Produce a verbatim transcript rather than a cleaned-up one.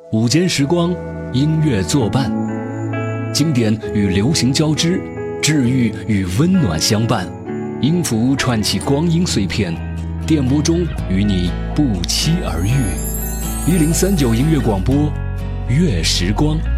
午间时光，音乐作伴，经典与流行交织，治愈与温暖相伴。音符串起光阴碎片，电波中与你不期而遇。一零三九音乐广播，乐时光。